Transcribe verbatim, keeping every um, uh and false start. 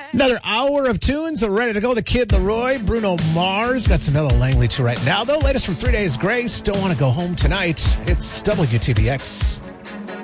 Another hour of tunes are ready to go. The Kid Leroy, Bruno Mars. Got some Ella Langley too right now, though. Latest from Three Days Grace. Don't want to go home tonight. It's W T B X.